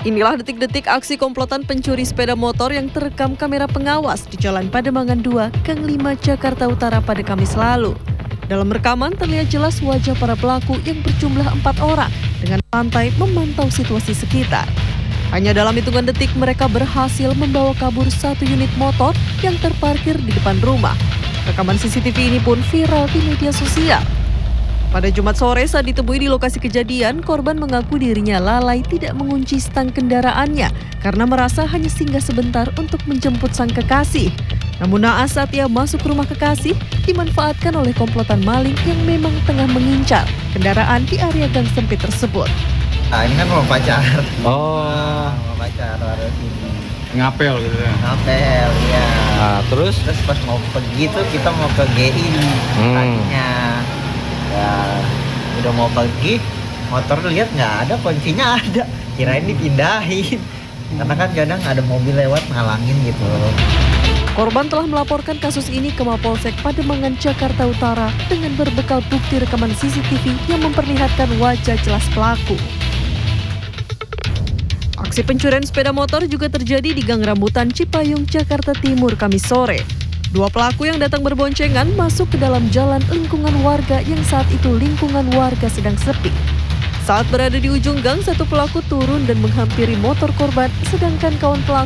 Inilah detik-detik aksi komplotan pencuri sepeda motor yang terekam kamera pengawas di Jalan Pademangan 2, Gang 5, Jakarta Utara pada Kamis lalu. Dalam rekaman terlihat jelas wajah para pelaku yang berjumlah 4 orang dengan santai memantau situasi sekitar. Hanya dalam hitungan detik mereka berhasil membawa kabur 1 unit motor yang terparkir di depan rumah. Rekaman CCTV ini pun viral di media sosial. Pada Jumat sore saat ditemui di lokasi kejadian, korban mengaku dirinya lalai tidak mengunci stang kendaraannya karena merasa hanya singgah sebentar untuk menjemput sang kekasih. Namun naas saat ia masuk rumah kekasih, dimanfaatkan oleh komplotan maling yang memang tengah mengincar kendaraan di area gang sempit tersebut. Nah, ini kan rumah pacar. Oh, Rumah pacar harus ini. ngapel gitu ya. Ngapel, ya. Nah, terus Pas mau pergi tuh kita mau ke GI tadinya. Ya, udah mau pergi, motor lihat nggak ada, kuncinya ada. Kirain dipindahin. Karena kan kadang ada mobil lewat ngalangin gitu. Korban telah melaporkan kasus ini ke Mapolsek Pademangan, Jakarta Utara dengan berbekal bukti rekaman CCTV yang memperlihatkan wajah jelas pelaku. Aksi pencurian sepeda motor juga terjadi di Gang Rambutan, Cipayung, Jakarta Timur, Kamis sore. 2 pelaku yang datang berboncengan masuk ke dalam jalan lingkungan warga yang saat itu lingkungan warga sedang sepi. Saat berada di ujung gang, 1 pelaku turun dan menghampiri motor korban, sedangkan kawan pelaku